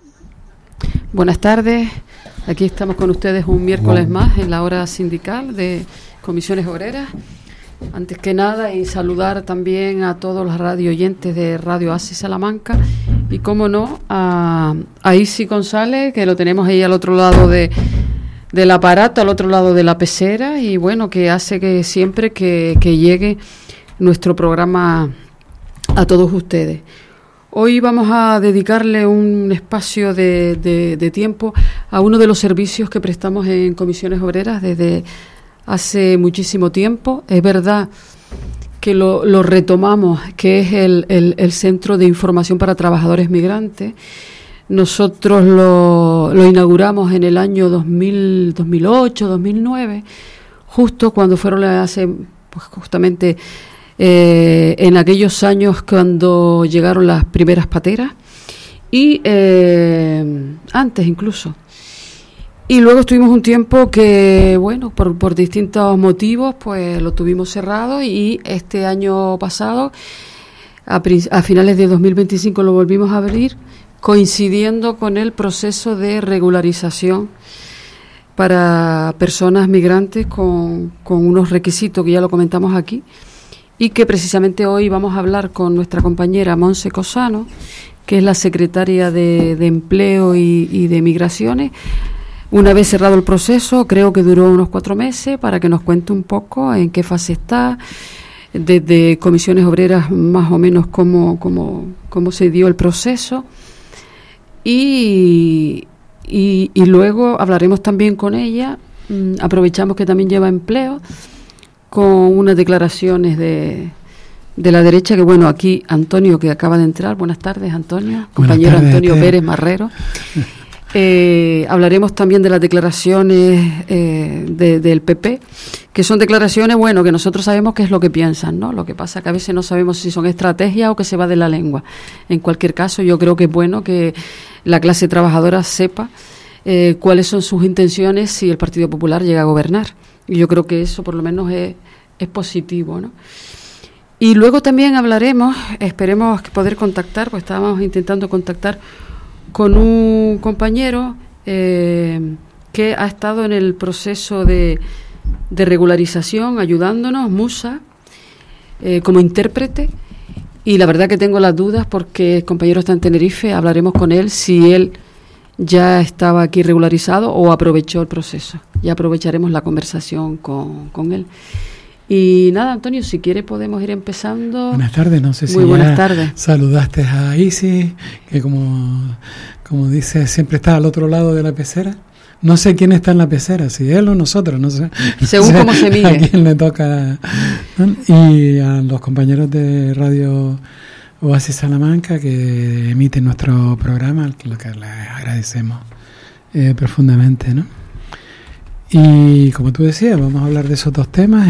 Buenas tardes, aquí estamos con ustedes un miércoles más en la hora sindical de Comisiones Obreras. Antes que nada, y saludar también a todos los radio oyentes de Radio ASI Salamanca y, como no, a Isi González, que lo tenemos ahí al otro lado del aparato, al otro lado de la pecera, y bueno, que hace que siempre que llegue nuestro programa a todos ustedes. Hoy vamos a dedicarle un espacio de tiempo a uno de los servicios que prestamos en Comisiones Obreras desde hace muchísimo tiempo. Es verdad que lo retomamos, que es el Centro de Información para Trabajadores Migrantes. Nosotros lo inauguramos en el año 2008, 2009, justo cuando fueron justamente en aquellos años cuando llegaron las primeras pateras y antes incluso. Y luego estuvimos un tiempo que, bueno, por distintos motivos, pues lo tuvimos cerrado, y este año pasado, a finales de 2025, lo volvimos a abrir, coincidiendo con el proceso de regularización para personas migrantes con unos requisitos que ya lo comentamos aquí, y que precisamente hoy vamos a hablar con nuestra compañera Monse Cosano, que es la secretaria de Empleo y de Migraciones. Una vez cerrado el proceso, creo que duró unos 4 meses, para que nos cuente un poco en qué fase está, desde Comisiones Obreras más o menos cómo se dio el proceso, y luego hablaremos también con ella. Aprovechamos que también lleva empleo, con unas declaraciones de la derecha, que bueno, aquí Antonio, que acaba de entrar. Buenas tardes, Antonio. Compañero tardes, Antonio Pérez Marrero. Hablaremos también de las declaraciones del PP, que son declaraciones, bueno, que nosotros sabemos qué es lo que piensan, ¿no? Lo que pasa que a veces no sabemos si son estrategias o que se va de la lengua. En cualquier caso, yo creo que es bueno que la clase trabajadora sepa cuáles son sus intenciones si el Partido Popular llega a gobernar. Y yo creo que eso por lo menos es positivo, ¿no? Y luego también hablaremos, esperemos poder contactar, pues estábamos intentando contactar con un compañero que ha estado en el proceso de regularización, ayudándonos, Musa, como intérprete, y la verdad que tengo las dudas porque el compañero está en Tenerife. Hablaremos con él si él ya estaba aquí regularizado o aprovechó el proceso. Ya aprovecharemos la conversación con él. Y nada, Antonio, si quiere podemos ir empezando. Buenas tardes, no sé si buenas tardes. Saludaste a Isi, que como dice, siempre está al otro lado de la pecera. No sé quién está en la pecera, si él o nosotros, no sé. Según cómo se mide. A quién le toca. Y a los compañeros de Radio Oasis Salamanca, que emiten nuestro programa, lo que les agradecemos profundamente, ¿no? Y como tú decías, vamos a hablar de esos dos temas.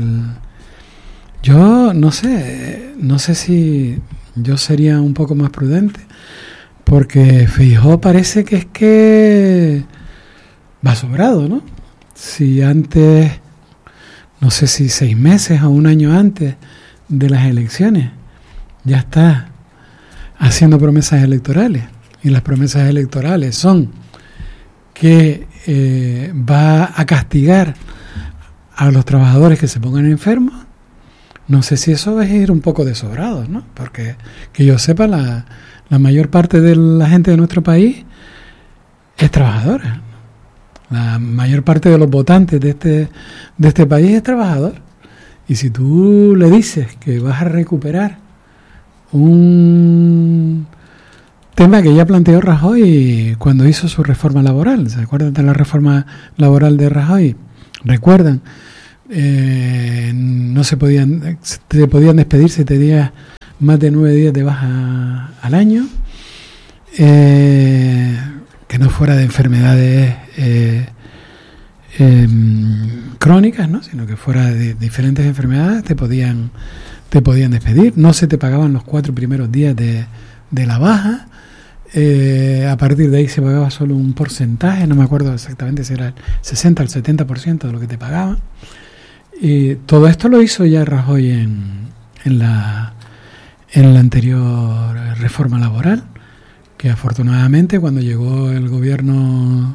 Yo no sé si yo sería un poco más prudente, porque Feijóo parece que va sobrado, ¿no? Si antes, no sé si 6 meses o 1 año antes de las elecciones, ya está haciendo promesas electorales, y las promesas electorales son que va a castigar a los trabajadores que se pongan enfermos. No sé si eso es ir un poco de sobrado, ¿no? Porque que yo sepa, la mayor parte de la gente de nuestro país es trabajadora. La mayor parte de los votantes de este país es trabajador. Y si tú le dices que vas a recuperar un tema que ya planteó Rajoy cuando hizo su reforma laboral, ¿se acuerdan de la reforma laboral de Rajoy? ¿Recuerdan? No se podían despedir si tenías más de 9 días de baja al año, que no fuera de enfermedades crónicas, ¿no? Sino que fuera de diferentes enfermedades, te podían despedir. No se te pagaban los 4 primeros días de la baja. A partir de ahí se pagaba solo un porcentaje, no me acuerdo exactamente si era el 60 o el 70% de lo que te pagaban. Y todo esto lo hizo ya Rajoy en la anterior reforma laboral, que afortunadamente cuando llegó el gobierno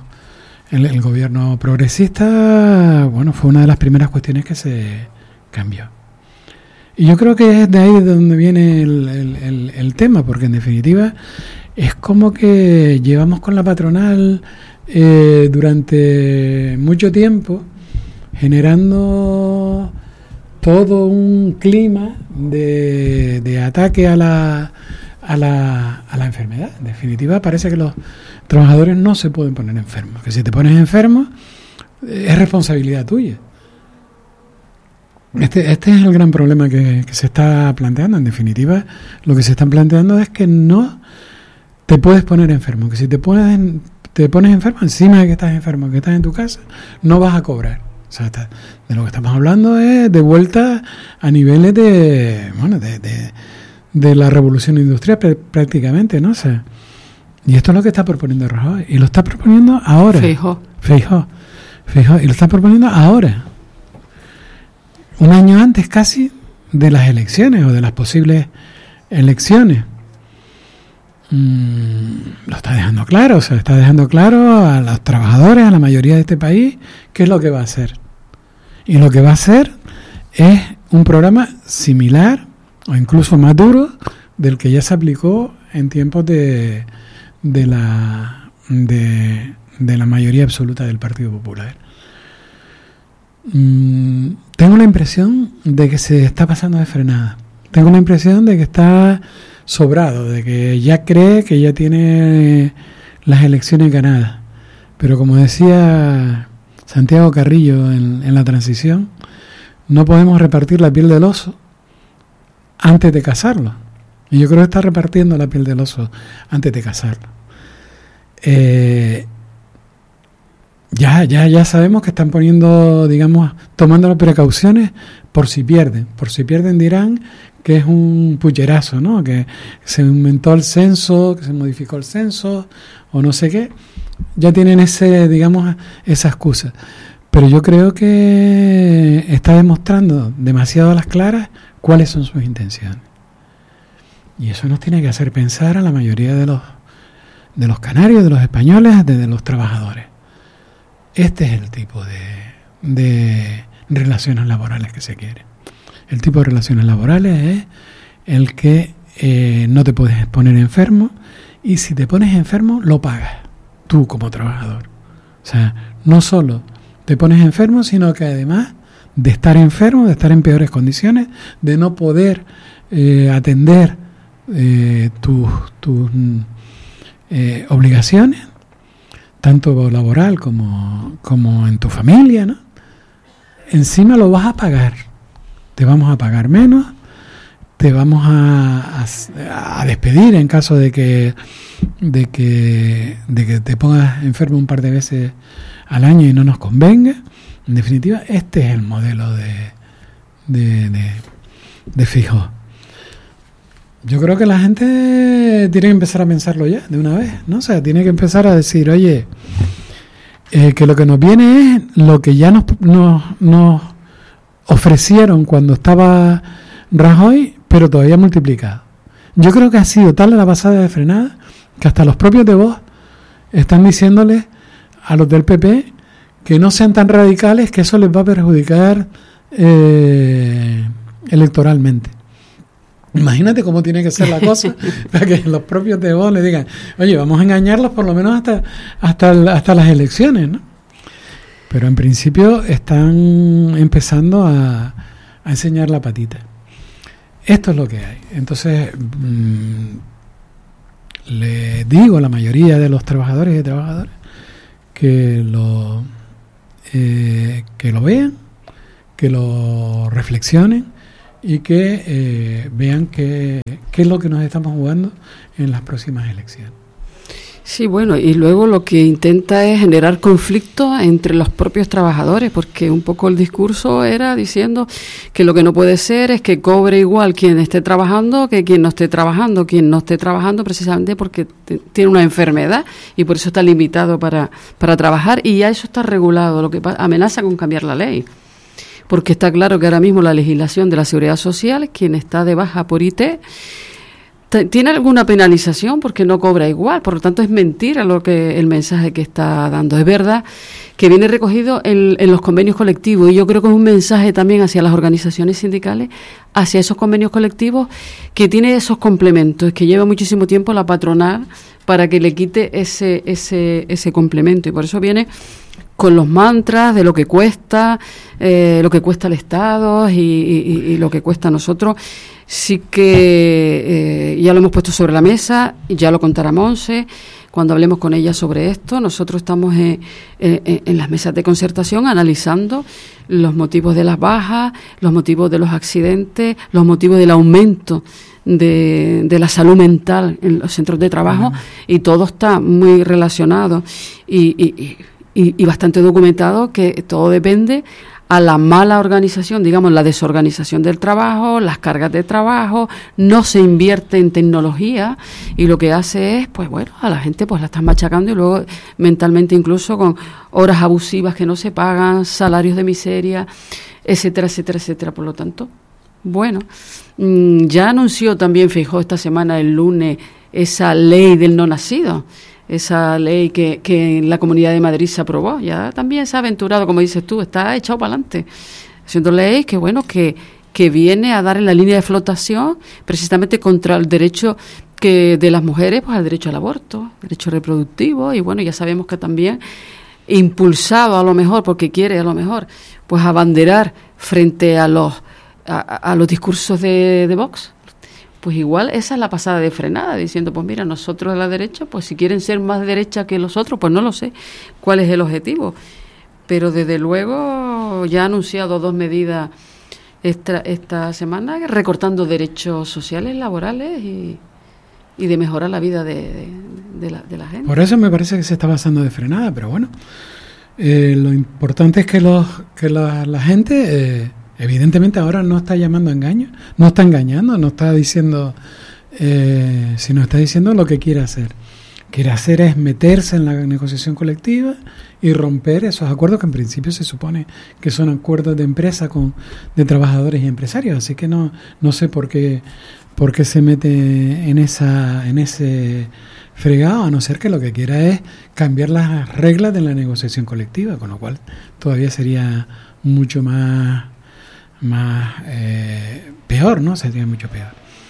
progresista, bueno, fue una de las primeras cuestiones que se cambió. Y yo creo que es de ahí de donde viene el tema, porque en definitiva es como que llevamos con la patronal durante mucho tiempo generando todo un clima de ataque a la enfermedad. En definitiva, parece que los trabajadores no se pueden poner enfermos, que si te pones enfermo es responsabilidad tuya. Este es el gran problema que se está planteando. En definitiva, lo que se está planteando es que no te puedes poner enfermo, que si te pones enfermo, encima de que estás enfermo, que estás en tu casa, no vas a cobrar. O sea, de lo que estamos hablando es de vuelta a niveles de la revolución industrial prácticamente, ¿no? O sea, y esto es lo que está proponiendo Rajoy, y lo está proponiendo ahora. Feijóo, y lo está proponiendo ahora. Un año antes casi de las elecciones o de las posibles elecciones. Lo está dejando claro, o sea, está dejando claro a los trabajadores, a la mayoría de este país, qué es lo que va a hacer. Y lo que va a hacer es un programa similar o incluso más duro del que ya se aplicó en tiempos de la mayoría absoluta del Partido Popular. Tengo la impresión de que se está pasando de frenada. Tengo la impresión de que está sobrado, de que ya cree que ya tiene las elecciones ganadas. Pero como decía Santiago Carrillo en la transición, no podemos repartir la piel del oso antes de cazarlo. Y yo creo que está repartiendo la piel del oso antes de cazarlo. Ya sabemos que están poniendo, digamos, tomando las precauciones por si pierden. Por si pierden dirán que es un pucherazo, ¿no? Que se inventó el censo, que se modificó el censo, o no sé qué. Ya tienen esa excusa. Pero yo creo que está demostrando demasiado a las claras cuáles son sus intenciones. Y eso nos tiene que hacer pensar a la mayoría de los canarios, de los españoles, de los trabajadores. Este es el tipo de relaciones laborales que se quiere. El tipo de relaciones laborales es el que no te puedes poner enfermo, y si te pones enfermo lo pagas tú como trabajador. O sea, no solo te pones enfermo, sino que además de estar enfermo, de estar en peores condiciones, de no poder atender tus obligaciones, tanto laboral como en tu familia, ¿no? Encima lo vas a pagar. Te vamos a pagar menos, te vamos a despedir en caso de que te pongas enfermo un par de veces al año y no nos convenga. En definitiva, este es el modelo de Feijóo. Yo creo que la gente tiene que empezar a pensarlo ya, de una vez, ¿no? O sea, tiene que empezar a decir, oye, que lo que nos viene es lo que ya nos ofrecieron cuando estaba Rajoy, pero todavía multiplicado. Yo creo que ha sido tal la pasada de frenada que hasta los propios de Vox están diciéndoles a los del PP que no sean tan radicales, que eso les va a perjudicar electoralmente. Imagínate cómo tiene que ser la cosa para que los propios de Vox le digan, oye, vamos a engañarlos por lo menos hasta las elecciones, ¿no? Pero en principio están empezando a enseñar la patita. Esto es lo que hay. Entonces, le digo a la mayoría de los trabajadores y trabajadoras que lo vean, que lo reflexionen y que vean qué es lo que nos estamos jugando en las próximas elecciones. Sí, bueno, y luego lo que intenta es generar conflicto entre los propios trabajadores, porque un poco el discurso era diciendo que lo que no puede ser es que cobre igual quien esté trabajando que quien no esté trabajando. Quien no esté trabajando precisamente porque tiene una enfermedad y por eso está limitado para trabajar, y ya eso está regulado. Lo que amenaza con cambiar la ley, porque está claro que ahora mismo la legislación de la Seguridad Social, quien está de baja por IT, tiene alguna penalización porque no cobra igual, por lo tanto es mentira el mensaje que está dando. Es verdad que viene recogido en los convenios colectivos, y yo creo que es un mensaje también hacia las organizaciones sindicales, hacia esos convenios colectivos, que tiene esos complementos, que lleva muchísimo tiempo la patronal para que le quite ese complemento, y por eso viene con los mantras de lo que cuesta el Estado y lo que cuesta a nosotros. Sí que ya lo hemos puesto sobre la mesa, y ya lo contará Monse cuando hablemos con ella sobre esto. Nosotros estamos en las mesas de concertación analizando los motivos de las bajas, los motivos de los accidentes, los motivos del aumento de la salud mental en los centros de trabajo, y todo está muy relacionado y bastante documentado, que todo depende a la mala organización, digamos, la desorganización del trabajo, las cargas de trabajo, no se invierte en tecnología, y lo que hace es, pues bueno, a la gente pues la están machacando, y luego mentalmente incluso con horas abusivas que no se pagan, salarios de miseria, etcétera, etcétera, etcétera. Por lo tanto, bueno, ya anunció también Feijóo esta semana, el lunes, esa ley del no nacido, esa ley que en la Comunidad de Madrid se aprobó. Ya también se ha aventurado, como dices tú, está echado para adelante, haciendo ley que, bueno, que viene a dar en la línea de flotación precisamente contra el derecho de las mujeres, pues al derecho al aborto, derecho reproductivo, y bueno, ya sabemos que también impulsado a lo mejor, porque quiere a lo mejor, pues abanderar frente a los discursos de Vox. Pues igual esa es la pasada de frenada, diciendo, pues mira, nosotros de la derecha, pues si quieren ser más derecha que los otros, pues no lo sé cuál es el objetivo. Pero desde luego ya ha anunciado 2 medidas esta semana, recortando derechos sociales, laborales y de mejorar la vida de la gente. Por eso me parece que se está pasando de frenada, pero bueno, lo importante es que la gente... evidentemente ahora no está llamando a engaño, no está engañando, no está diciendo, sino está diciendo lo que quiere hacer. Quiere hacer es meterse en la negociación colectiva y romper esos acuerdos que en principio se supone que son acuerdos de empresa de trabajadores y empresarios. Así que no sé por qué se mete en ese fregado, a no ser que lo que quiera es cambiar las reglas de la negociación colectiva, con lo cual todavía sería mucho más peor, ¿no? Sería mucho peor.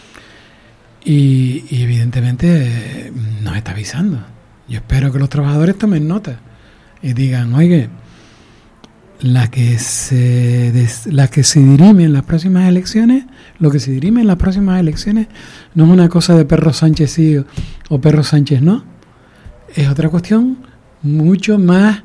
Y evidentemente nos está avisando. Yo espero que los trabajadores tomen nota y digan, oye, la que se dirime en las próximas elecciones, lo que se dirime en las próximas elecciones no es una cosa de perro Sánchez sí o perro Sánchez no, es otra cuestión mucho más,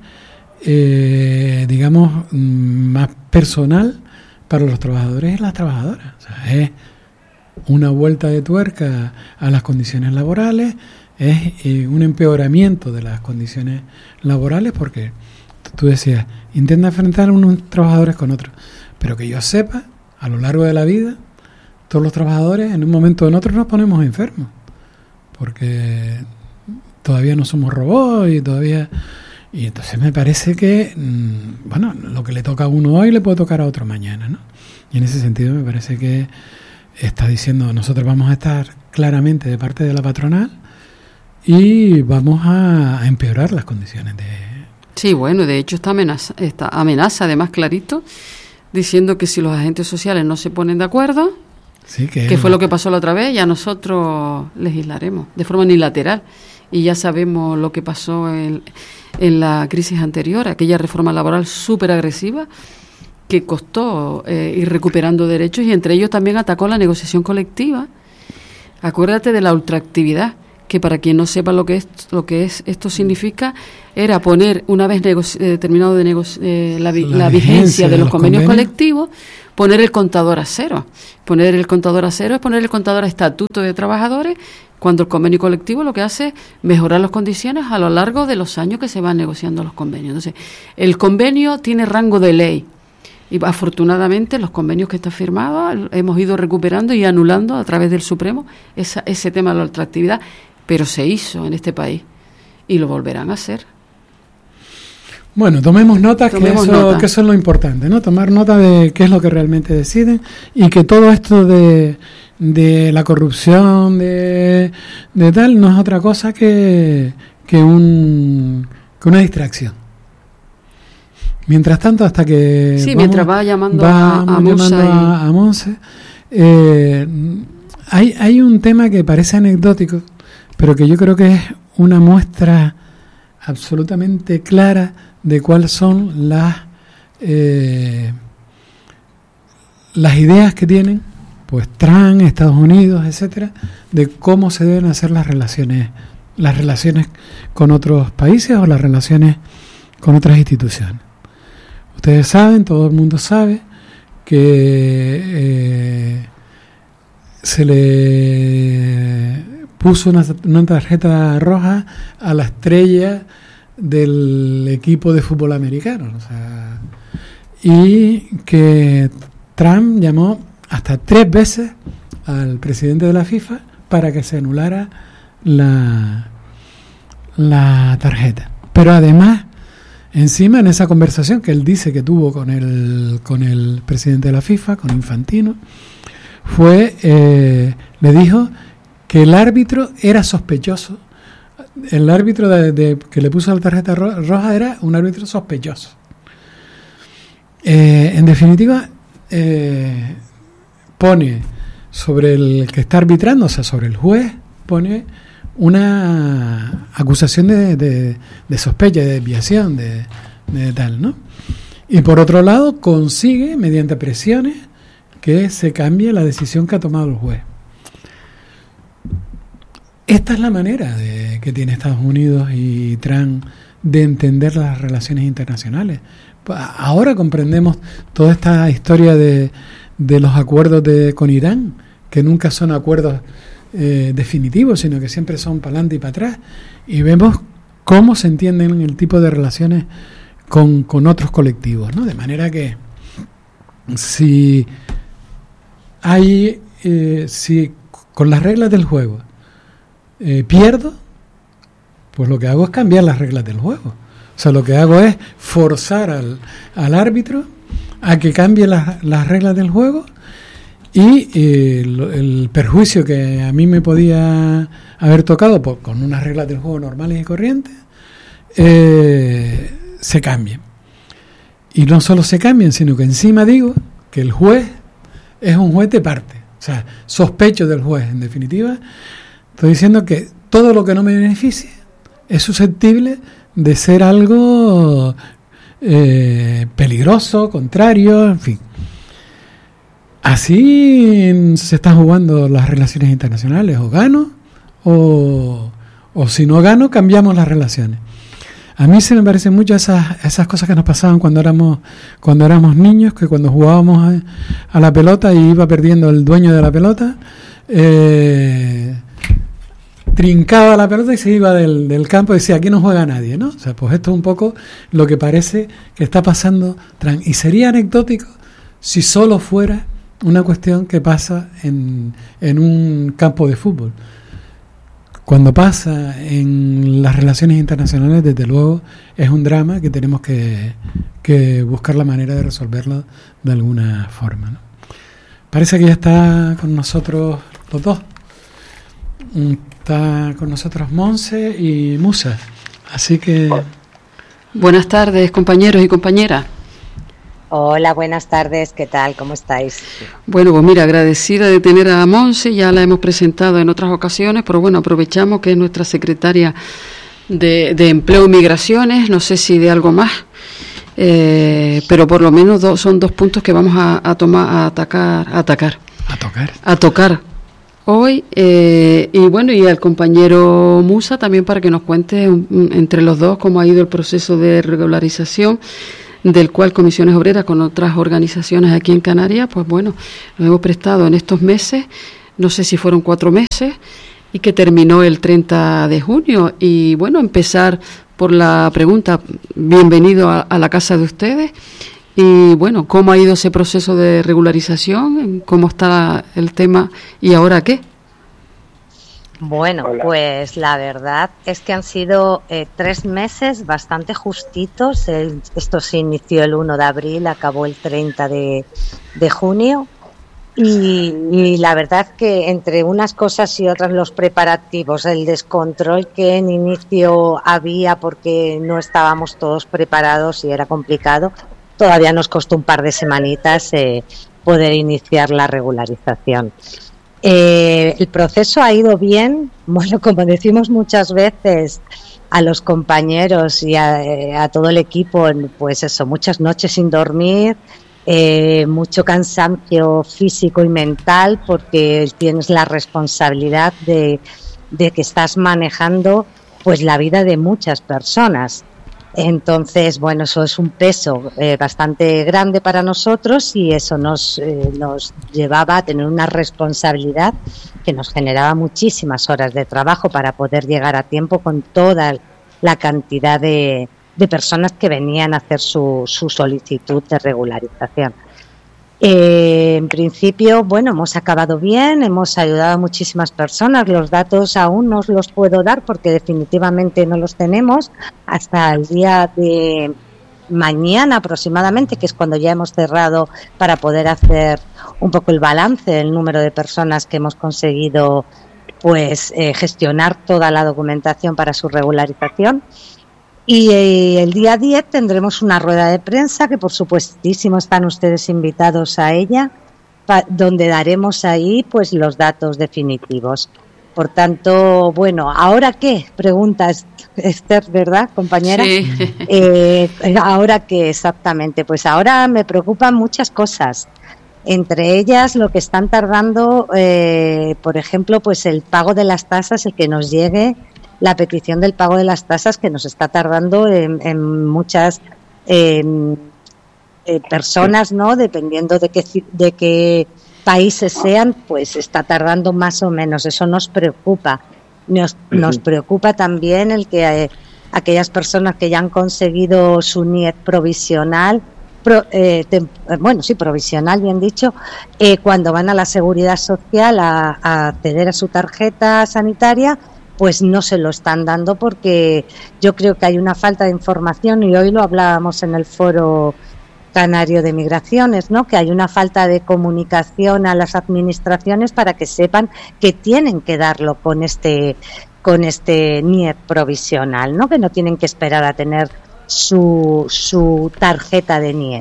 digamos, más personal para los trabajadores y las trabajadoras. O sea, es una vuelta de tuerca a las condiciones laborales, es un empeoramiento de las condiciones laborales, porque tú decías, intenta enfrentar unos trabajadores con otros, pero que yo sepa, a lo largo de la vida, todos los trabajadores en un momento o en otro nos ponemos enfermos, porque todavía no somos robots y entonces me parece que, bueno, lo que le toca a uno hoy le puede tocar a otro mañana, ¿no? Y en ese sentido me parece que está diciendo, nosotros vamos a estar claramente de parte de la patronal y vamos a empeorar las condiciones de... Sí, bueno, de hecho esta amenaza además clarito, diciendo que si los agentes sociales no se ponen de acuerdo, sí, que fue lo que pasó la otra vez, ya nosotros legislaremos de forma unilateral. Y ya sabemos lo que pasó en la crisis anterior, aquella reforma laboral súper agresiva que costó ir recuperando derechos, y entre ellos también atacó la negociación colectiva. Acuérdate de la ultraactividad, que para quien no sepa lo que es esto significa, era poner, una vez terminado la vigencia de los convenios colectivos, poner el contador a cero. Poner el contador a cero es poner el contador a estatuto de trabajadores, cuando el convenio colectivo lo que hace es mejorar las condiciones a lo largo de los años que se van negociando los convenios. Entonces, el convenio tiene rango de ley, y afortunadamente los convenios que están firmados hemos ido recuperando y anulando a través del Supremo ese tema de la ultraactividad, pero se hizo en este país y lo volverán a hacer. Bueno, tomemos nota, que eso es lo importante, ¿no? Tomar nota de qué es lo que realmente deciden, y que todo esto de de la corrupción, de tal, no es otra cosa que una distracción. Mientras tanto, hasta que mientras va llamando a Monse, hay un tema que parece anecdótico, pero que yo creo que es una muestra absolutamente clara de cuáles son las ideas que tienen pues Trump, Estados Unidos, etcétera, de cómo se deben hacer las relaciones con otros países o las relaciones con otras instituciones. Ustedes saben, todo el mundo sabe que se le puso una tarjeta roja a la estrella del equipo de fútbol americano, o sea, y que Trump llamó hasta 3 veces al presidente de la FIFA para que se anulara la tarjeta. Pero además, encima en esa conversación que él dice que tuvo con el presidente de la FIFA, con Infantino, le dijo que el árbitro era sospechoso. El árbitro que le puso la tarjeta roja era un árbitro sospechoso. En definitiva, pone sobre el que está arbitrando, o sea, sobre el juez, pone una acusación de sospecha, de desviación, de tal, ¿no? Y por otro lado, consigue, mediante presiones, que se cambie la decisión que ha tomado el juez. Esta es la manera que tiene Estados Unidos y Trump de entender las relaciones internacionales. Ahora comprendemos toda esta historia de los acuerdos con Irán, que nunca son acuerdos definitivos, sino que siempre son para adelante y para atrás, y vemos cómo se entienden el tipo de relaciones con otros colectivos, ¿no? De manera que si con las reglas del juego pierdo, pues lo que hago es cambiar las reglas del juego. O sea, lo que hago es forzar al árbitro a que cambie las reglas del juego, y el perjuicio que a mí me podía haber tocado con unas reglas del juego normales y corrientes se cambien. Y no solo se cambien, sino que encima digo que el juez es un juez de parte. O sea, sospecho del juez. En definitiva, estoy diciendo que todo lo que no me beneficie es susceptible de ser algo peligroso, contrario, en fin. Así se están jugando las relaciones internacionales. O gano, o si no gano, cambiamos las relaciones. A mí se me parecen mucho esas cosas que nos pasaban cuando éramos niños, que cuando jugábamos a la pelota y iba perdiendo el dueño de la pelota, trincaba la pelota y se iba del campo y decía, aquí no juega nadie, ¿no? O sea, pues esto es un poco lo que parece que está pasando. Y sería anecdótico si solo fuera una cuestión que pasa en un campo de fútbol. Cuando pasa en las relaciones internacionales, desde luego, es un drama que tenemos que buscar la manera de resolverlo de alguna forma, ¿no? Parece que ya está con nosotros los dos. Está con nosotros Monse y Musa. Así que... Buenas tardes, compañeros y compañeras. Hola, buenas tardes, ¿qué tal? ¿Cómo estáis? Bueno, pues mira, agradecida de tener a Monse, ya la hemos presentado en otras ocasiones, pero bueno, aprovechamos que es nuestra secretaria de Empleo y Migraciones, no sé si de algo más, pero por lo menos son 2 puntos que vamos a tocar hoy, y bueno, y al compañero Musa también para que nos cuente entre los dos cómo ha ido el proceso de regularización, del cual Comisiones Obreras con otras organizaciones aquí en Canarias, pues bueno, nos hemos prestado en estos meses, no sé si fueron 4 meses, y que terminó el 30 de junio. Y bueno, empezar por la pregunta, bienvenido a la casa de ustedes, y bueno, ¿cómo ha ido ese proceso de regularización? ¿Cómo está el tema y ahora qué? Bueno, hola. Pues la verdad es que han sido 3 meses bastante justitos. Esto se inició el 1 de abril, acabó el 30 de junio. Y la verdad que entre unas cosas y otras, los preparativos, el descontrol que en inicio había porque no estábamos todos preparados y era complicado, todavía nos costó un par de semanitas poder iniciar la regularización. El proceso ha ido bien, bueno, como decimos muchas veces a los compañeros y a todo el equipo, pues eso, muchas noches sin dormir, mucho cansancio físico y mental, porque tienes la responsabilidad de que estás manejando pues la vida de muchas personas. Entonces, bueno, eso es un peso bastante grande para nosotros y eso nos llevaba a tener una responsabilidad que nos generaba muchísimas horas de trabajo para poder llegar a tiempo con toda la cantidad de personas que venían a hacer su solicitud de regularización. En principio, bueno, hemos acabado bien, hemos ayudado a muchísimas personas. Los datos aún no os los puedo dar porque definitivamente no los tenemos hasta el día de mañana aproximadamente, que es cuando ya hemos cerrado para poder hacer un poco el balance del número de personas que hemos conseguido pues gestionar toda la documentación para su regularización. Y el día 10 tendremos una rueda de prensa que por supuestísimo están ustedes invitados a ella, donde daremos ahí pues los datos definitivos. Por tanto, bueno, ¿ahora qué? Pregunta Esther, ¿verdad, compañera? Sí. ¿Ahora qué exactamente? Pues ahora me preocupan muchas cosas. Entre ellas lo que están tardando, por ejemplo, pues el pago de las tasas, el que nos llegue la petición del pago de las tasas, que nos está tardando en muchas personas, ¿no? Dependiendo de qué países sean, pues está tardando más o menos. Eso nos preocupa. Nos preocupa también el que aquellas personas que ya han conseguido su NIE provisional, provisional, bien dicho, cuando van a la Seguridad Social a acceder a su tarjeta sanitaria, pues no se lo están dando porque yo creo que hay una falta de información, y hoy lo hablábamos en el Foro Canario de Migraciones, ¿no? Que hay una falta de comunicación a las administraciones para que sepan que tienen que darlo con este NIE provisional, ¿no? Que no tienen que esperar a tener su tarjeta de NIE.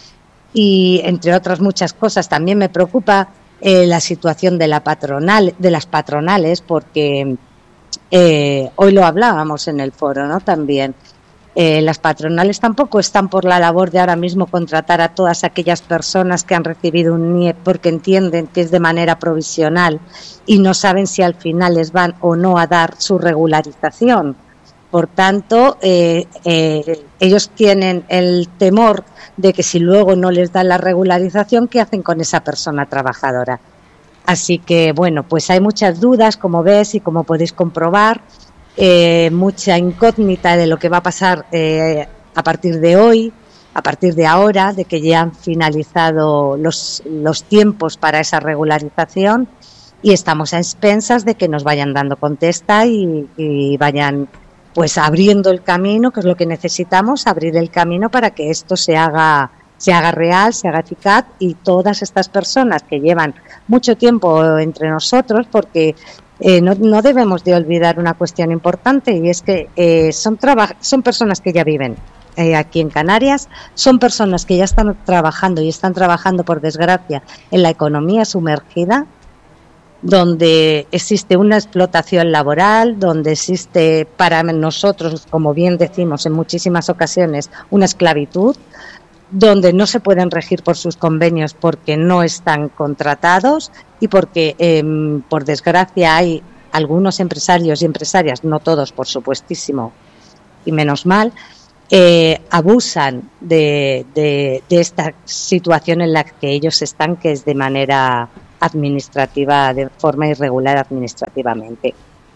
Y entre otras muchas cosas también me preocupa la situación de las patronales, porque hoy lo hablábamos en el foro, ¿no? También las patronales tampoco están por la labor de ahora mismo contratar a todas aquellas personas que han recibido un NIE porque entienden que es de manera provisional y no saben si al final les van o no a dar su regularización. Por tanto, ellos tienen el temor de que si luego no les dan la regularización, ¿qué hacen con esa persona trabajadora? Así que, bueno, pues hay muchas dudas, como ves y como podéis comprobar, mucha incógnita de lo que va a pasar a partir de hoy, a partir de ahora, de que ya han finalizado los tiempos para esa regularización, y estamos a expensas de que nos vayan dando contesta y vayan pues abriendo el camino, que es lo que necesitamos, abrir el camino para que esto se haga real, se haga eficaz, y todas estas personas que llevan mucho tiempo entre nosotros, porque no debemos de olvidar una cuestión importante, y es que son personas que ya viven aquí en Canarias, son personas que ya están trabajando y están trabajando, por desgracia, en la economía sumergida, donde existe una explotación laboral, donde existe para nosotros, como bien decimos en muchísimas ocasiones, una esclavitud, donde no se pueden regir por sus convenios porque no están contratados y porque, por desgracia, hay algunos empresarios y empresarias, no todos, por supuestísimo, y menos mal, abusan de esta situación en la que ellos están, que es de manera administrativa, de forma irregular administrativamente.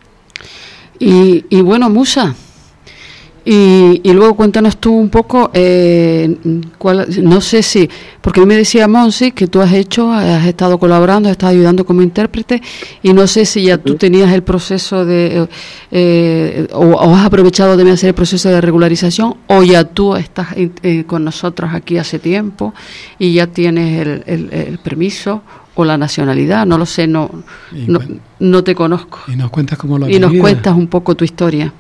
Y bueno, Musa, y luego cuéntanos tú un poco, no sé si, porque me decía Monsi que tú has estado colaborando, has estado ayudando como intérprete, y no sé si ya tú tenías el proceso de, o has aprovechado de hacer el proceso de regularización, o ya tú estás con nosotros aquí hace tiempo y ya tienes el permiso, o la nacionalidad, no lo sé, no te conozco. Y nos cuentas cómo lo has Y nos vivido. cuentas un poco tu historia.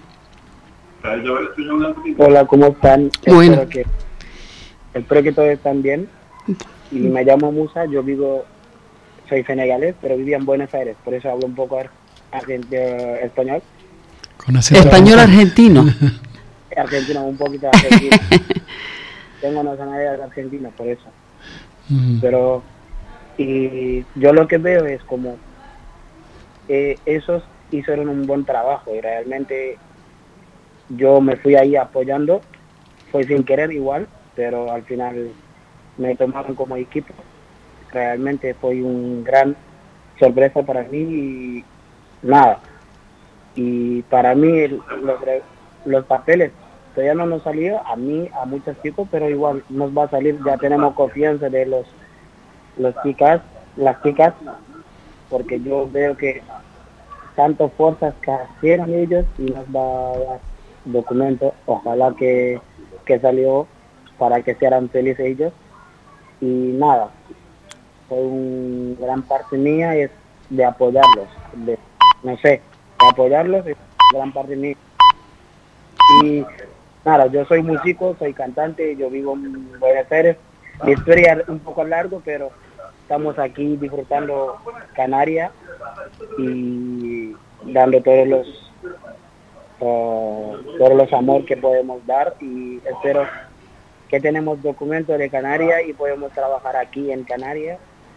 Hola, ¿cómo están? Bueno. Espero que todos estén bien. Y me llamo Musa, soy senegalés, pero vivía en Buenos Aires, por eso hablo un poco español. Con acento Español argentino. Argentino, un poquito argentino. Tengo nacionalidad de Argentina, por eso. Pero y yo lo que veo es como esos hicieron un buen trabajo y realmente yo me fui ahí apoyando, fue sin querer igual, pero al final me tomaron como equipo. Realmente fue un gran sorpresa para mí y nada. Y para mí los papeles todavía no nos salió, a mí, a muchos chicos, pero igual nos va a salir, ya tenemos confianza de las chicas, porque yo veo que tantas fuerzas que hicieron ellos y nos va a dar documentos, ojalá que salió para que sean felices ellos. Y nada, fue una gran parte mía es de apoyarlos, de apoyarlos es gran parte mía. Y nada, yo soy músico, soy cantante, yo vivo en Buenos Aires. Mi historia es un poco largo, pero estamos aquí disfrutando Canarias y dando todos los amor que podemos dar, y espero que tenemos documentos de Canarias y podemos trabajar aquí en Canarias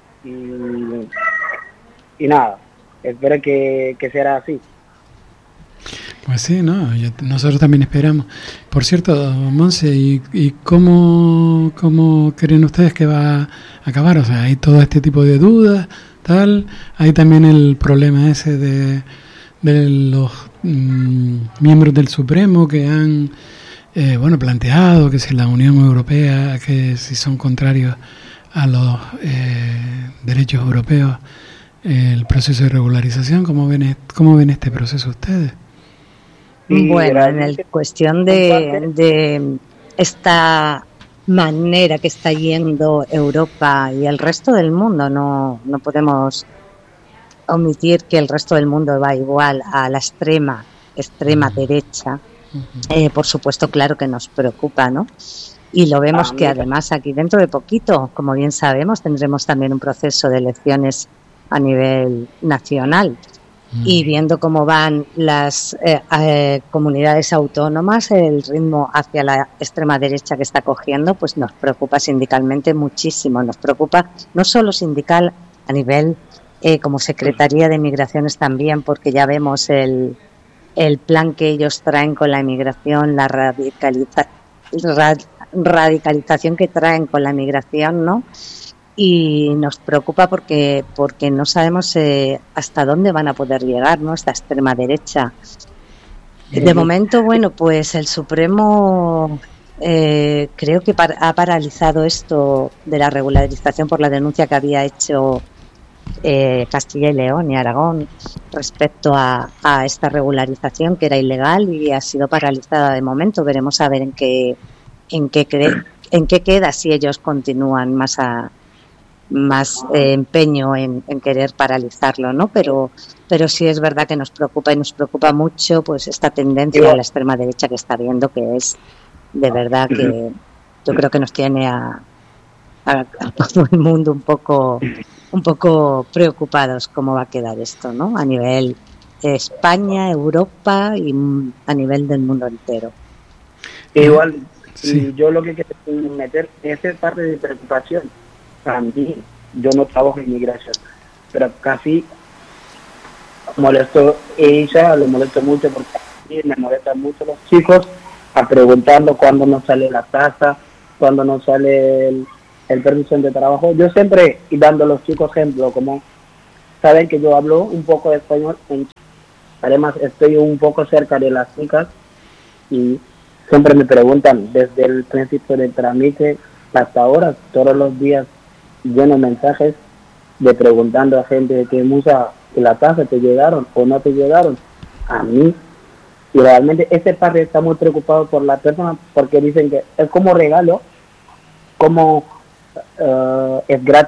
y nada, espero que sea así. Pues sí, nosotros también esperamos. Por cierto, Monse, ¿y cómo creen ustedes que va a acabar? O sea, hay todo este tipo de dudas, tal. Hay también el problema ese de los miembros del Supremo que han planteado que si la Unión Europea, que si son contrarios a los derechos europeos, el proceso de regularización. ¿Cómo ven este proceso ustedes? Bueno, en el cuestión de esta manera que está yendo Europa y el resto del mundo, no podemos omitir que el resto del mundo va igual a la extrema derecha. Por supuesto, claro que nos preocupa, ¿no? Y lo vemos que además aquí dentro de poquito, como bien sabemos, tendremos también un proceso de elecciones a nivel nacional. Y viendo cómo van las comunidades autónomas, el ritmo hacia la extrema derecha que está cogiendo, pues nos preocupa sindicalmente muchísimo. Nos preocupa no solo sindical, a nivel como Secretaría de Migraciones también, porque ya vemos el plan que ellos traen con la inmigración, la radicalización que traen con la inmigración, ¿no? Y nos preocupa porque no sabemos hasta dónde van a poder llegar, ¿no? Esta extrema derecha. De momento, bueno, pues el Supremo creo que ha paralizado esto de la regularización por la denuncia que había hecho Castilla y León y Aragón respecto a esta regularización, que era ilegal y ha sido paralizada de momento. Veremos a ver en qué queda, si ellos continúan más empeño en querer paralizarlo, ¿no? Pero sí es verdad que nos preocupa, y nos preocupa mucho pues esta tendencia de la extrema derecha que está viendo, que es de verdad que yo creo que nos tiene a todo el mundo un poco preocupados cómo va a quedar esto, ¿no? A nivel España, Europa y a nivel del mundo entero. Igual, sí. Yo lo que quiero meter es parte de preocupación. Para mí, yo no trabajo en inmigración, pero casi molesto ella, le molesto mucho porque me molestan mucho los chicos preguntando cuándo nos sale la tasa, cuándo nos sale el permiso de trabajo. Yo siempre, y dando a los chicos ejemplo, como saben que yo hablo un poco de español, además estoy un poco cerca de las chicas y siempre me preguntan desde el principio del trámite hasta ahora, todos los días lleno mensajes de preguntando a gente que Musa, la tasa te llegaron o no te llegaron. A mí, y realmente este padre está muy preocupado por la persona, porque dicen que es como regalo, como es gratis,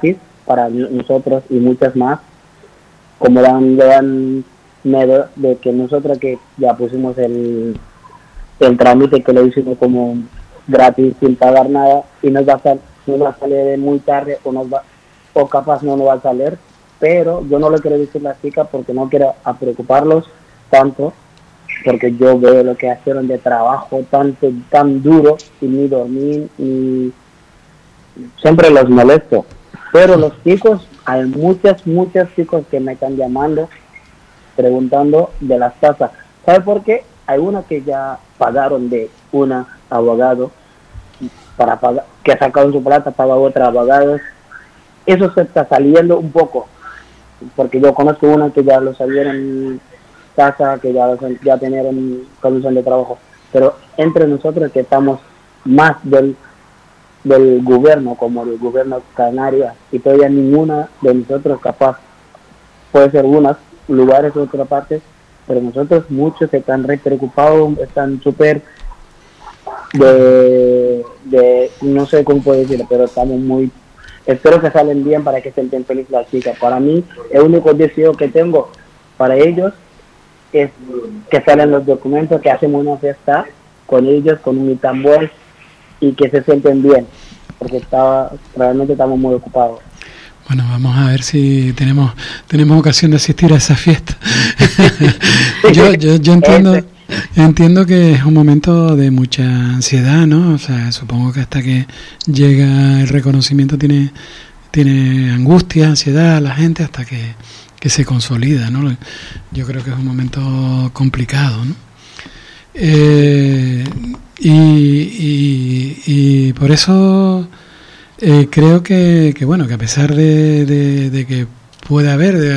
para nosotros y muchas más, como le dan miedo de que nosotros que ya pusimos el trámite, que lo hicimos como gratis sin pagar nada, y nos va a salir muy tarde o capaz no nos va a salir, pero yo no le quiero decir a las chicas porque no quiero preocuparlos tanto, porque yo veo lo que hicieron de trabajo tan duro, y ni dormir, y siempre los molesto. Pero los chicos, hay muchos chicos que me están llamando preguntando de las tasas. ¿Sabe por qué? Hay una que ya pagaron de una abogado para pagar, que sacaron su plata, paga otra abogado. Eso se está saliendo un poco, porque yo conozco una que ya lo salieron casa, que ya tenieron comisión de trabajo, pero entre nosotros que estamos más del gobierno, como del gobierno canario, y todavía ninguna de nosotros capaz, puede ser unos lugares u otra parte, pero nosotros muchos están re preocupados, están súper no sé cómo puedo decirlo, pero estamos muy, espero que salen bien para que estén felices las chicas. Para mí, el único deseo que tengo para ellos es que salen los documentos, que hacemos una fiesta con ellos, con un tambor, y que se sienten bien, porque realmente estamos muy ocupados. Bueno, vamos a ver si tenemos ocasión de asistir a esa fiesta. yo entiendo que es un momento de mucha ansiedad, ¿no? O sea, supongo que hasta que llega el reconocimiento tiene angustia, ansiedad la gente hasta que se consolida, ¿no? Yo creo que es un momento complicado, ¿no? Y por eso creo que bueno, que a pesar de que pueda haber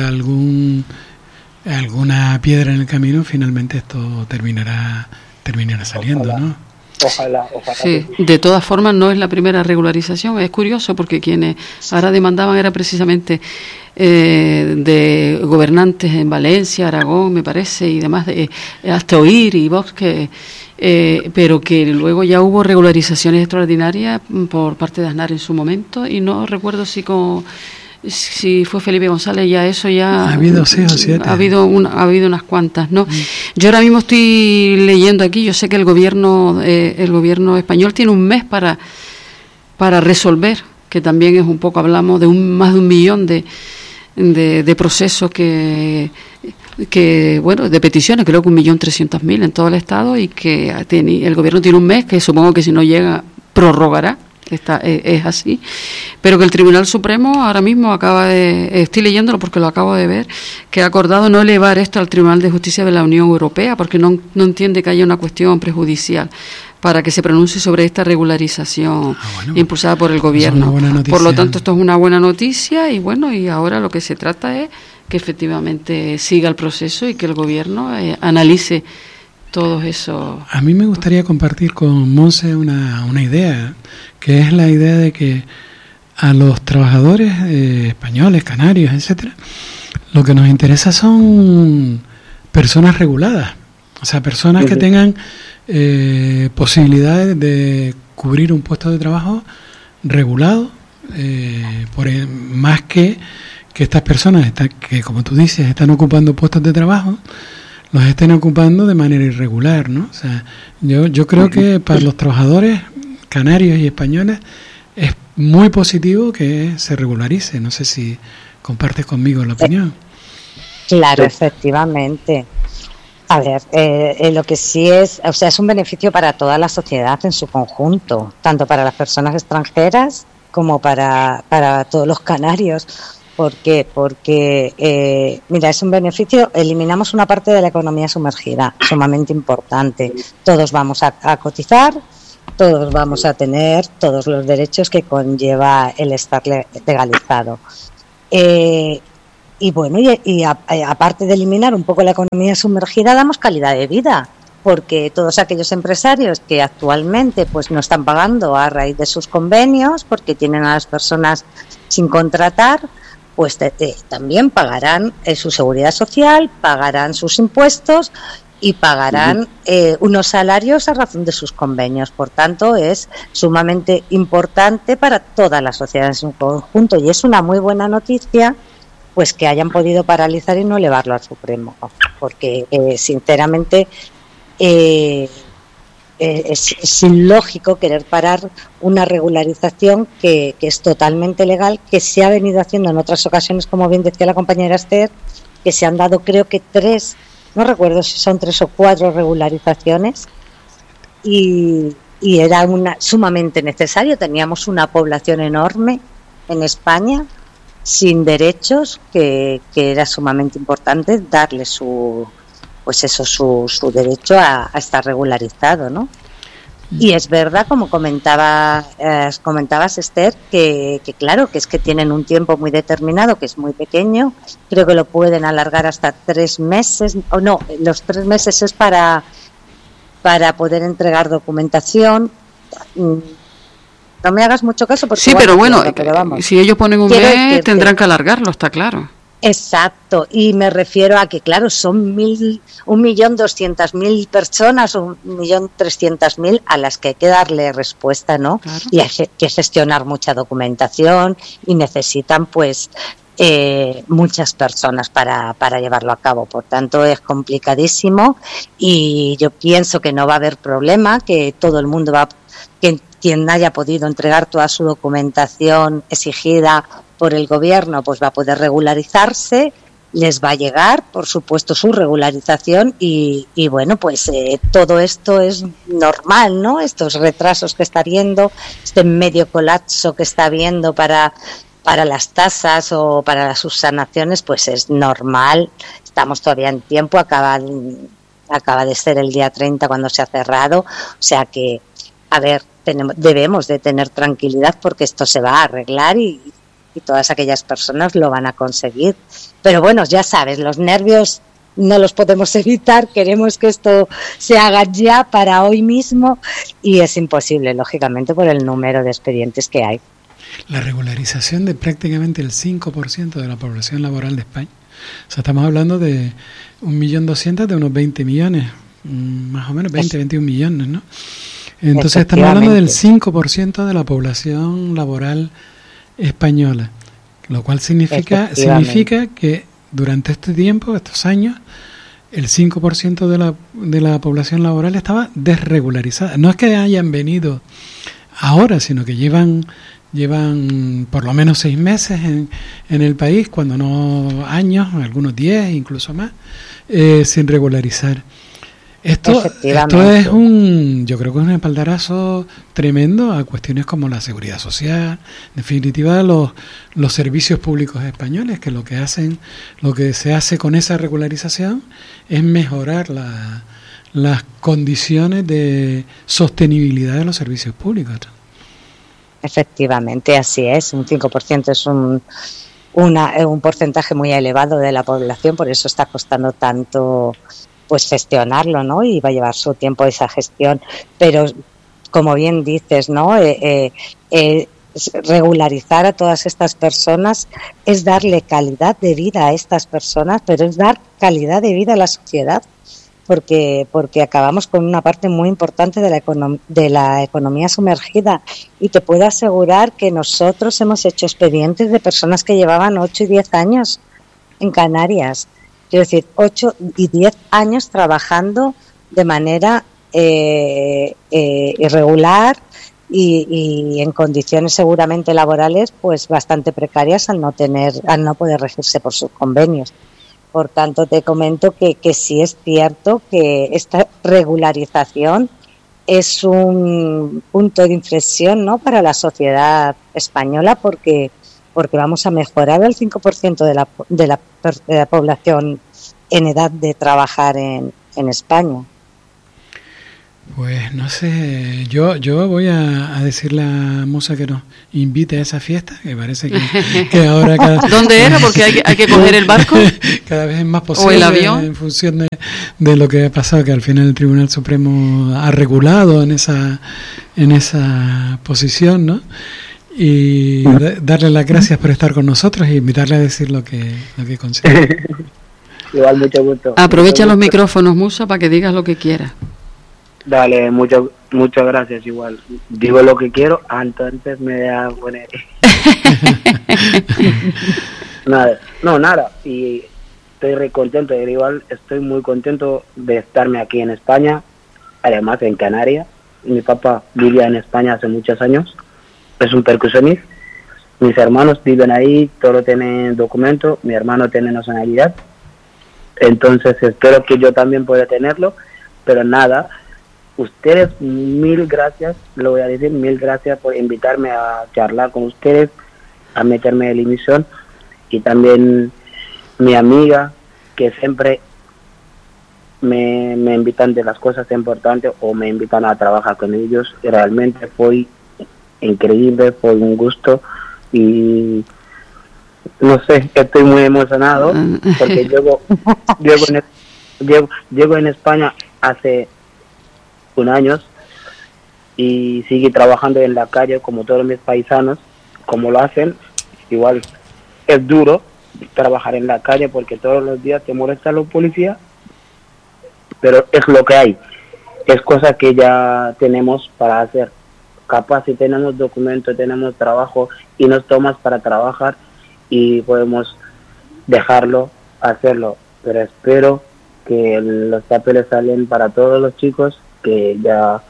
alguna piedra en el camino, finalmente esto terminará saliendo, ojalá, ¿no? Ojalá. Sí, de todas formas no es la primera regularización. Es curioso porque quienes ahora demandaban era precisamente de gobernantes en Valencia, Aragón, me parece, y demás, hasta Oír y Vox, pero que luego ya hubo regularizaciones extraordinarias por parte de Aznar en su momento, y no recuerdo si fue Felipe González, ya eso ya... Ha habido 6 o 7. Ha habido unas cuantas, ¿no? Yo ahora mismo estoy leyendo aquí, yo sé que el gobierno español tiene un mes para resolver, que también es un poco, hablamos de más de 1 millón de procesos de peticiones, creo que 1.300.000 en todo el estado, y que el gobierno tiene un mes, que supongo que si no llega, prorrogará. Es así, pero que el Tribunal Supremo ahora mismo estoy leyéndolo porque lo acabo de ver, que ha acordado no elevar esto al Tribunal de Justicia de la Unión Europea porque no entiende que haya una cuestión prejudicial para que se pronuncie sobre esta regularización impulsada por el gobierno. Por lo tanto, esto es una buena noticia, y bueno, y ahora lo que se trata es que efectivamente siga el proceso y que el gobierno analice todos esos. A mí me gustaría compartir con Monse una idea, que es la idea de que a los trabajadores españoles, canarios, etcétera, lo que nos interesa son personas reguladas, o sea, personas que tengan posibilidades de cubrir un puesto de trabajo regulado, más que estas personas que, como tú dices, están ocupando puestos de trabajo, los estén ocupando de manera irregular, ¿no? O sea, yo creo que para los trabajadores canarios y españoles es muy positivo que se regularice. No sé si compartes conmigo la opinión. Claro, efectivamente. A ver, lo que sí es un beneficio para toda la sociedad en su conjunto, tanto para las personas extranjeras como para todos los canarios. ¿Por qué? Porque, mira, es un beneficio, eliminamos una parte de la economía sumergida, sumamente importante. Todos vamos a cotizar, todos vamos a tener todos los derechos que conlleva el estar legalizado. Y bueno, aparte de eliminar un poco la economía sumergida, damos calidad de vida, porque todos aquellos empresarios que actualmente pues no están pagando a raíz de sus convenios, porque tienen a las personas sin contratar, pues también pagarán su seguridad social, pagarán sus impuestos, y pagarán unos salarios a razón de sus convenios. Por tanto, es sumamente importante para toda la sociedad en su conjunto, y es una muy buena noticia pues que hayan podido paralizar y no elevarlo al Supremo, porque sinceramente es ilógico querer parar una regularización que es totalmente legal, que se ha venido haciendo en otras ocasiones, como bien decía la compañera Esther, que se han dado creo que 3, no recuerdo si son 3 o 4 regularizaciones, y era sumamente necesario. Teníamos una población enorme en España sin derechos, que era sumamente importante darle su derecho a estar regularizado, ¿no? Y es verdad, como comentabas, Esther, que claro, que es que tienen un tiempo muy determinado, que es muy pequeño. Creo que lo pueden alargar hasta 3 meses, o no, los 3 meses es para poder entregar documentación. No me hagas mucho caso porque... Sí, pero bueno, pero vamos, si ellos ponen un mes, tendrán que alargarlo, está claro. Exacto, y me refiero a que, claro, son 1.200.000 personas, 1.300.000 a las que hay que darle respuesta, ¿no? Claro. Y hay que gestionar mucha documentación y necesitan, pues, muchas personas para llevarlo a cabo. Por tanto, es complicadísimo y yo pienso que no va a haber problema, que todo el mundo que quien haya podido entregar toda su documentación exigida por el gobierno, pues va a poder regularizarse, les va a llegar, por supuesto, su regularización y bueno, pues todo esto es normal, ¿no? Estos retrasos que está habiendo, este medio colapso que está habiendo para las tasas o para las subsanaciones, pues es normal. Estamos todavía en tiempo, acaba de ser el día 30 cuando se ha cerrado, o sea que, a ver, debemos de tener tranquilidad porque esto se va a arreglar y todas aquellas personas lo van a conseguir. Pero bueno, ya sabes, los nervios no los podemos evitar, queremos que esto se haga ya para hoy mismo y es imposible, lógicamente, por el número de expedientes que hay. La regularización de prácticamente el 5% de la población laboral de España. O sea, estamos hablando de 1.200.000 de unos 20 millones, más o menos 21 millones, ¿no? Entonces estamos hablando del 5% de la población laboral española, lo cual significa que durante este tiempo, estos años, el 5% de la población laboral estaba desregularizada. No es que hayan venido ahora, sino que llevan por lo menos 6 meses en el país, cuando no años, algunos 10, incluso más, sin regularizar. Esto es yo creo que es un espaldarazo tremendo a cuestiones como la seguridad social, en definitiva los servicios públicos españoles, que lo que se hace con esa regularización es mejorar las condiciones de sostenibilidad de los servicios públicos. Efectivamente, así es. Un 5% es un porcentaje muy elevado de la población, por eso está costando tanto pues gestionarlo, ¿no? Y va a llevar su tiempo esa gestión, pero como bien dices, ¿no? Regularizar a todas estas personas es darle calidad de vida a estas personas, pero es dar calidad de vida a la sociedad, porque acabamos con una parte muy importante de la economía sumergida, y te puedo asegurar que nosotros hemos hecho expedientes de personas que llevaban 8 y 10 años en Canarias. Quiero decir, 8 y 10 años trabajando de manera irregular y en condiciones seguramente laborales pues bastante precarias al no poder regirse por sus convenios. Por tanto, te comento que sí es cierto que esta regularización es un punto de inflexión, ¿no?, para la sociedad española, porque vamos a mejorar el 5% de la población en edad de trabajar en España. Pues no sé, yo voy a decirle a Musa que nos invite a esa fiesta, que parece que ahora ¿Dónde era? Porque hay que coger el barco. Cada vez es más posible. O el avión. En función de lo que ha pasado, que al final el Tribunal Supremo ha regulado en esa posición, ¿no? Y darle las gracias por estar con nosotros y invitarle a decir lo que considera. Igual, mucho gusto. Aprovecha los micrófonos, Musa, para que digas lo que quieras. Dale, muchas gracias. Igual, digo lo que quiero, entonces me voy a poner... Nada. Y estoy re contento. Igual, estoy muy contento de estarme aquí en España, además en Canarias. Mi papá vivía en España hace muchos años, es un percusionista. Mis hermanos viven ahí, todos tienen documentos, mi hermano tiene nacionalidad, entonces espero que yo también pueda tenerlo, pero nada, ustedes mil gracias, lo voy a decir, mil gracias por invitarme a charlar con ustedes, a meterme en la emisión, y también mi amiga, que siempre me invitan de las cosas importantes o me invitan a trabajar con ellos, y realmente fue increíble, fue un gusto. Y no sé, estoy muy emocionado porque llego en España hace un año y sigo trabajando en la calle como todos mis paisanos, como lo hacen. Igual es duro trabajar en la calle porque todos los días te molestan los policías, pero es lo que hay, es cosa que ya tenemos para hacer. Capaz si tenemos documentos, tenemos trabajo y nos tomas para trabajar y podemos dejarlo, hacerlo. Pero espero que los papeles salen para todos los chicos que ya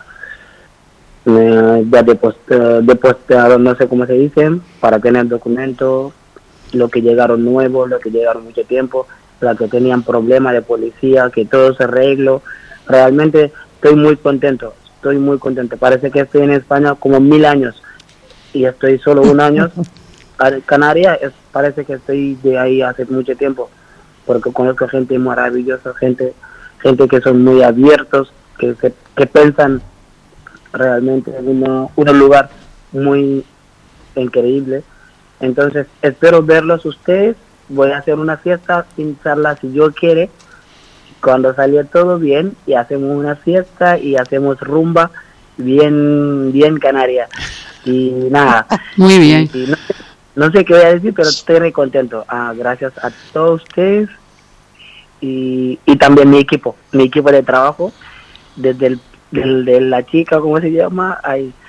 depositaron, no sé cómo se dicen, para tener documentos, lo que llegaron nuevos, lo que llegaron mucho tiempo, los que tenían problemas de policía, que todo se arregló. Realmente estoy muy contento. Parece que estoy en España como 1000 años y estoy solo un año. Canarias parece que estoy de ahí hace mucho tiempo, porque conozco gente maravillosa, gente que son muy abiertos, que piensan realmente en un lugar muy increíble. Entonces espero verlos ustedes. Voy a hacer una fiesta sin charla si yo quiere. Cuando salió todo bien, y hacemos una fiesta y hacemos rumba bien canaria. Y nada. Muy bien. Y no sé qué voy a decir, pero estoy muy contento. Gracias a todos ustedes y también mi equipo de trabajo, desde de la chica, ¿cómo se llama?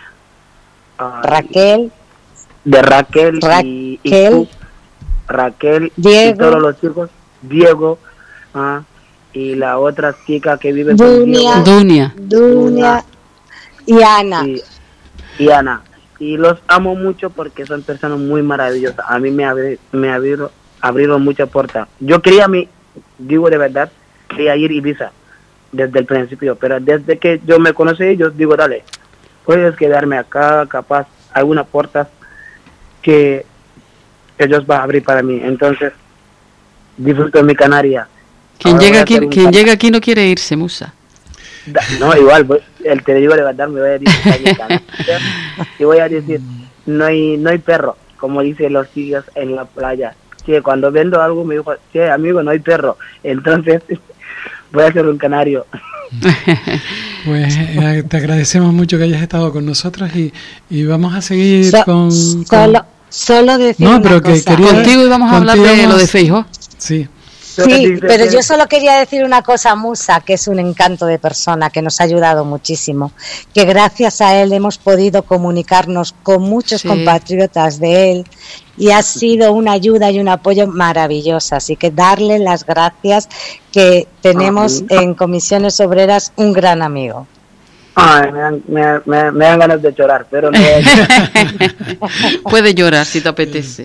Raquel. De Raquel. Y tú, Raquel, Diego. Y todos los chicos, Diego, y la otra chica que vive Dunia y Ana. Y Ana. Y los amo mucho porque son personas muy maravillosas. A mí me abrieron muchas puertas. Yo digo de verdad, quería ir a Ibiza desde el principio, pero desde que yo me conocí, yo digo, dale, puedes quedarme acá, capaz algunas puertas que ellos van a abrir para mí. Entonces, disfruto de mi Canaria. Quien llega aquí no quiere irse, Musa. No, igual, te digo de verdad, me voy a decir y voy a decir, no hay perro, como dicen los tíos en la playa. Che, cuando vendo algo me dijo, che, amigo, no hay perro. Entonces, voy a ser un canario. Pues te agradecemos mucho que hayas estado con nosotros y vamos a seguir con... Solo decir no, una pero cosa. Contigo íbamos a hablar de lo de Feijóo. Sí. Sí, pero yo solo quería decir una cosa, Musa, que es un encanto de persona, que nos ha ayudado muchísimo, que gracias a él hemos podido comunicarnos con muchos compatriotas de él y ha sido una ayuda y un apoyo maravilloso. Así que darle las gracias, que tenemos en Comisiones Obreras un gran amigo. Me dan ganas de llorar, pero no. Puede llorar si te apetece.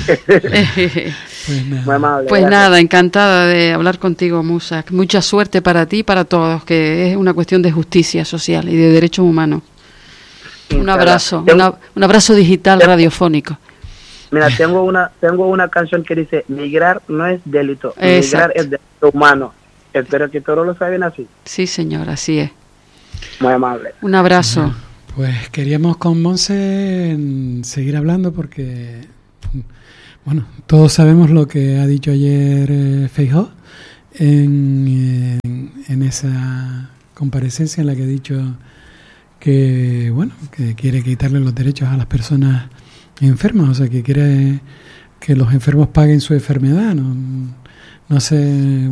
Muy amable, pues nada, encantada de hablar contigo, Musa. Mucha suerte para ti y para todos, que es una cuestión de justicia social y de derechos humanos. Un abrazo, un abrazo digital radiofónico. Mira, tengo una canción que dice: migrar no es delito, migrar es derecho humano. Espero que todos lo saben así. Sí, señor, así es. Muy amable. Un abrazo. Pues queríamos con Monse seguir hablando porque, bueno, todos sabemos lo que ha dicho ayer Feijóo en esa comparecencia en la que ha dicho que, bueno, que quiere quitarle los derechos a las personas enfermas, o sea, que quiere que los enfermos paguen su enfermedad, no sé